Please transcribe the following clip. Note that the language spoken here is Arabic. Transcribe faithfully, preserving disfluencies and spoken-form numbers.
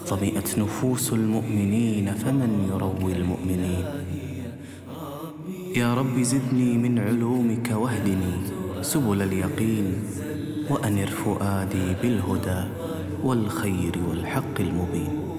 ظمئت نفوس المؤمنين فمن يروي المؤمنين. يا رب زدني من علومك واهدني سبل اليقين، وأنر فؤادي بالهدى والخير والحق المبين.